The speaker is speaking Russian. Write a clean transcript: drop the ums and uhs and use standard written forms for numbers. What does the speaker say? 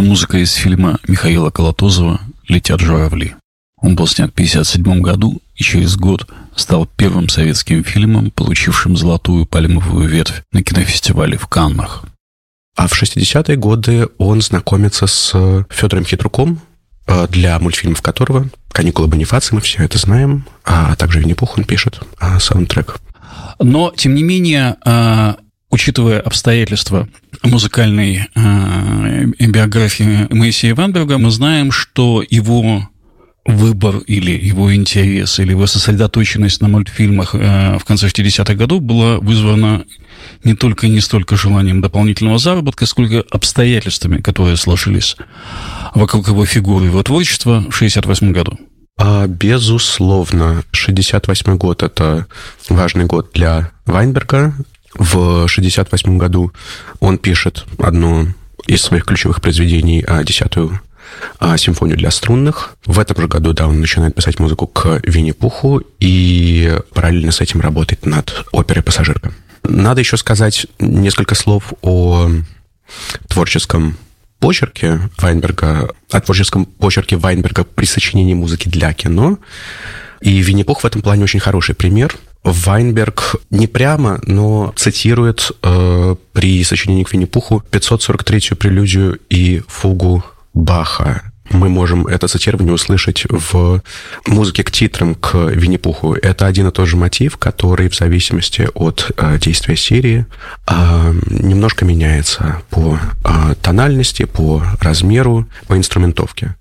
Музыка из фильма Михаила Колотозова «Летят журавли». Он был снят в 1957 году и через год стал первым советским фильмом, получившим золотую пальмовую ветвь на кинофестивале в Каннах. А в 60-е годы он знакомится с Федором Хитруком, для мультфильмов которого «Каникулы Бонифация», мы все это знаем, а также «Винни-Пух» он пишет саундтрек. Но, тем не менее, учитывая обстоятельства музыкальной биографии Моисея Вайнберга, мы знаем, что его выбор или его интерес, или его сосредоточенность на мультфильмах в конце 60-х годов была вызвана не столько желанием дополнительного заработка, сколько обстоятельствами, которые сложились вокруг его фигуры и его творчества в 68 году. Безусловно, 68 год – это важный год для Вайнберга. В 68 году он пишет одно из своих ключевых произведений, 10-ю симфонию для струнных. В этом же году, он начинает писать музыку к Винни-Пуху и параллельно с этим работает над оперой «Пассажирка». Надо еще сказать несколько слов о творческом почерке Вайнберга, при сочинении музыки для кино. И Винни-Пух в этом плане очень хороший пример. Вайнберг не прямо, но цитирует при сочинении к Винни-Пуху 543-ю прелюдию и фугу Баха. Мы можем это цитирование услышать в музыке к титрам к Винни-Пуху. Это один и тот же мотив, который в зависимости от действия серии немножко меняется по тональности, по размеру, по инструментовке.